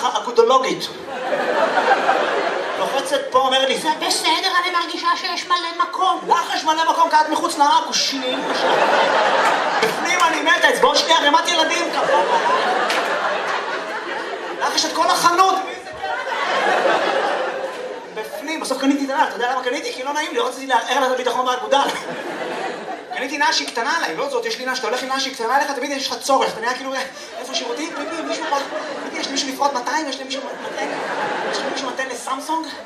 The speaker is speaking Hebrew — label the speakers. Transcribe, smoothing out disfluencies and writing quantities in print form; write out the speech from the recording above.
Speaker 1: ככה אגודולוגית. לוחצת פה, אומרת לי, זה בסדר, אני מרגישה שיש מלא מקום. לך יש מלא מקום, כי את מחוץ לעכושים. בפנים אני מתה, אצבעות שלי ערימת ילדים. לך יש את כל החנות. בפנים, בסוף קניתי את הנעל, אתה יודע למה קניתי? כי לא נעים לי, לא רציתי לערער לה את הביטחון באגודה. קניתי נעל שהיא קטנה עליי, לא זאת, יש לי נעל, שאתה הולך עם נעל שהיא קטנה עליך, תמיד יש לך צורך, אתה נראה כאילו, איפה שירותים, פיפי, מישהו פה, יש לי מישהו לפרוט 200, יש לי מישהו מתן לסמסונג?